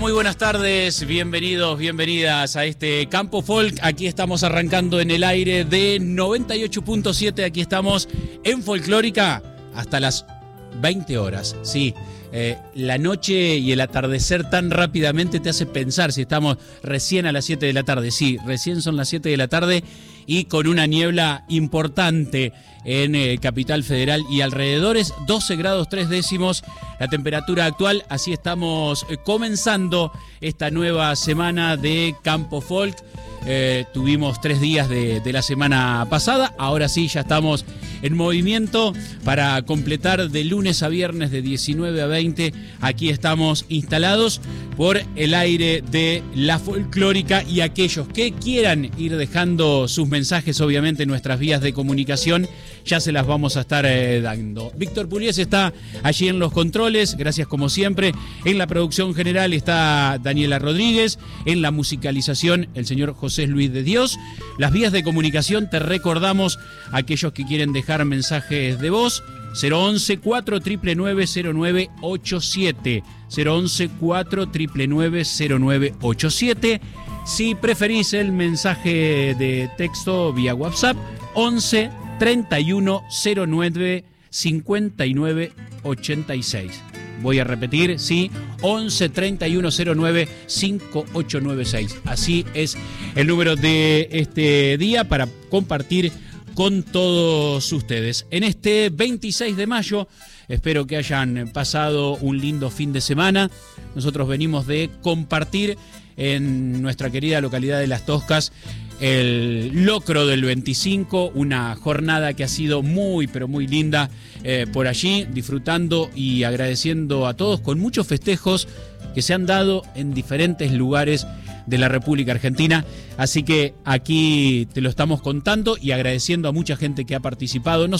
Muy buenas tardes, bienvenidos, bienvenidas a este Campo Folk. Aquí estamos arrancando en el aire de 98.7, aquí estamos en Folclórica hasta las 20 horas, sí. La noche y el atardecer tan rápidamente te hace pensar si estamos recién a las 7 de la tarde. Sí, recién son las 7 de la tarde y con una niebla importante en Capital Federal y alrededores, 12 grados 3 décimos la temperatura actual. Así estamos comenzando esta nueva semana de Campo Folk. Tuvimos 3 días de la semana pasada, ahora sí ya estamos en movimiento para completar de lunes a viernes de 19 a 20. Aquí estamos instalados por el aire de la Folclórica, y aquellos que quieran ir dejando sus mensajes, obviamente en nuestras vías de comunicación, ya se las vamos a estar dando. Víctor Pugliese está allí en los controles, gracias como siempre. En la producción general está Daniela Rodríguez, en la musicalización el señor José Luis de Dios. Las vías de comunicación, te recordamos, aquellos que quieren dejar mensajes de voz, 011-4999-0987, 011-4999-0987. Si preferís el mensaje de texto vía WhatsApp, 11 31 09 59 86. Voy a repetir, sí, 11 31 09 5896. Así es el número de este día para compartir con todos ustedes. En este 26 de mayo, espero que hayan pasado un lindo fin de semana. Nosotros venimos de compartir en nuestra querida localidad de Las Toscas el locro del 25, una jornada que ha sido muy, pero muy linda por allí, disfrutando y agradeciendo a todos con muchos festejos que se han dado en diferentes lugares de la República Argentina. Así que aquí te lo estamos contando y agradeciendo a mucha gente que ha participado, no